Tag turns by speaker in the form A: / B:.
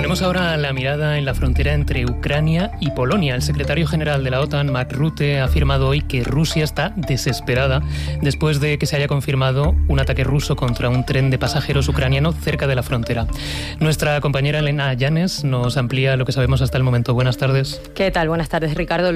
A: Ponemos ahora la mirada en la frontera entre Ucrania y Polonia. El secretario general de la OTAN, Mark Rutte, ha afirmado hoy que Rusia está desesperada después de que se haya confirmado un ataque ruso contra un tren de pasajeros ucraniano cerca de la frontera. Nuestra compañera Elena Llanes nos amplía lo que sabemos hasta el momento. Buenas tardes.
B: ¿Qué tal? Buenas tardes, Ricardo.